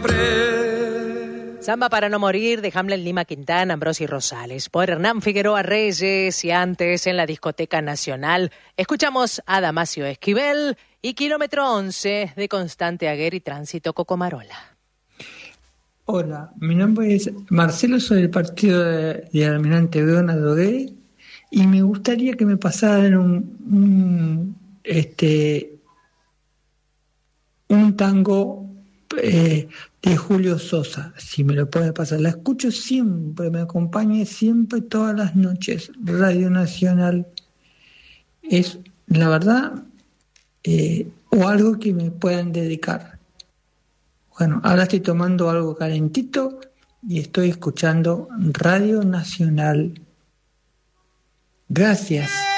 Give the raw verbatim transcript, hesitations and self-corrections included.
siempre. Samba para no morir de Hamlet Lima Quintana, Ambrosi Rosales, por Hernán Figueroa Reyes, y antes en la Discoteca Nacional escuchamos a Damasio Esquivel y Kilómetro once de Constante Aguer y Tránsito Cocomarola. Hola, mi nombre es Marcelo, soy del partido de, de Almirante Brown Adrogué, y me gustaría que me pasaran un, un este un tango eh, de Julio Sosa, si me lo puede pasar. La escucho siempre, me acompaña siempre, todas las noches. Radio Nacional es, la verdad, eh, o algo que me puedan dedicar. Bueno, ahora estoy tomando algo calentito y estoy escuchando Radio Nacional. Gracias.